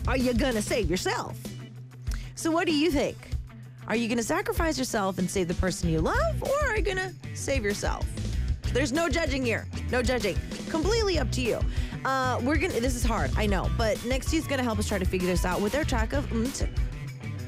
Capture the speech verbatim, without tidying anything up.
are you going to save yourself? So what do you think? Are you going to sacrifice yourself and save the person you love, or are you going to save yourself? There's no judging here. No judging. Completely up to you. Uh, we're gonna. This is hard, I know, but Next T's gonna help us try to figure this out with their track of mm,